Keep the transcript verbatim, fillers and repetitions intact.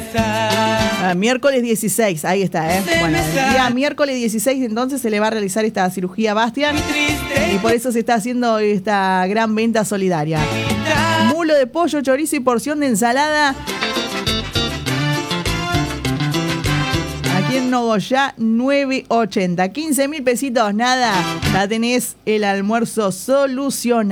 Ah, miércoles dieciséis, ahí está, ¿eh? Bueno, el día miércoles dieciséis entonces se le va a realizar esta cirugía a Bastian y por eso se está haciendo esta gran venta solidaria. Mulo de pollo, chorizo y porción de ensalada. Aquí en Nogoyá, nueve ochenta. quince mil pesitos, nada. Ya tenés el almuerzo solucionado.